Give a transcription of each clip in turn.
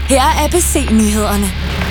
Her er ABC-nyhederne.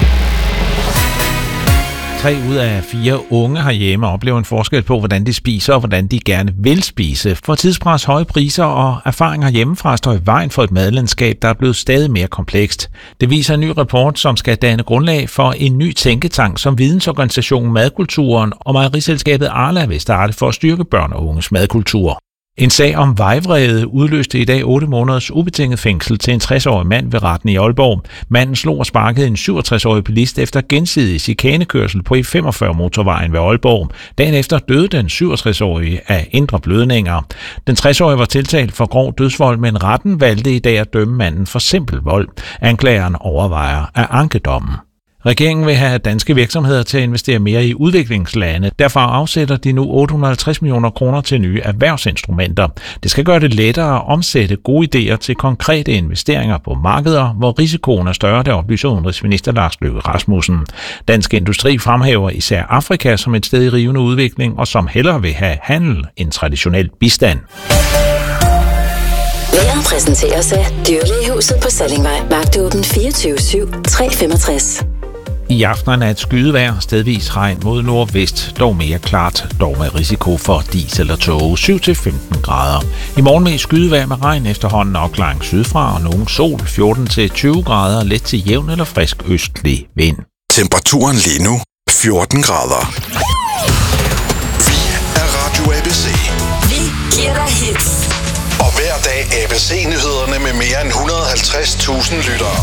3 ud af 4 unge herhjemme oplever en forskel på, hvordan de spiser og hvordan de gerne vil spise. For tidspres, høje priser og erfaringer hjemmefra står i vejen for et madlandskab, der er blevet stadig mere komplekst. Det viser en ny rapport, som skal danne grundlag for en ny tænketank, som vidensorganisationen Madkulturen og mejeriselskabet Arla vil starte for at styrke børn og unges madkultur. En sag om vejvrede udløste i dag 8 måneders ubetinget fængsel til en 60-årig mand ved retten i Aalborg. Manden slog og sparkede en 67-årig bilist efter gensidig chikanekørsel på E45-motorvejen ved Aalborg. Dagen efter døde den 67-årige af indre blødninger. Den 60-årige var tiltalt for grov dødsvold, men retten valgte i dag at dømme manden for simpel vold. Anklageren overvejer at anke dommen. Regeringen vil have danske virksomheder til at investere mere i udviklingslande. Derfor afsætter de nu 850 millioner kroner til nye erhvervsinstrumenter. Det skal gøre det lettere at omsætte gode idéer til konkrete investeringer på markeder, hvor risikoen er større, der oplyser udenrigsminister Lars Løkke Rasmussen. Dansk Industri fremhæver især Afrika som et sted i rivende udvikling, og som hellere vil have handel end traditionel bistand. Vejret præsenteres af Dyrlægehuset på Sallingvej. Vagtåben 24/7, 365. I aften er nat skydevejr, stedvis regn mod nordvest, dog mere klart, dog med risiko for dis eller tåge, 7-15 grader. I morgen med skydevejr med regn efterhånden opklaring sydfra og nogen sol, 14-20 grader, let til jævn eller frisk østlig vind. Temperaturen lige nu 14 grader. Vi er Radio ABC. Vi giver dig hits. Og hver dag ABC-nyhederne med mere end 150.000 lyttere.